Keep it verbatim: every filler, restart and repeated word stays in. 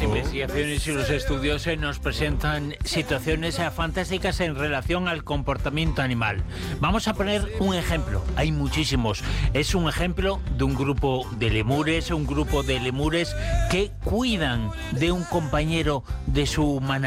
investigaciones y los estudios eh, nos presentan situaciones eh, fantásticas en relación al comportamiento animal. Vamos a poner un ejemplo, hay muchísimos. Es un ejemplo de un grupo de lemures, un grupo de lemures que cuidan de un compañero de su manada.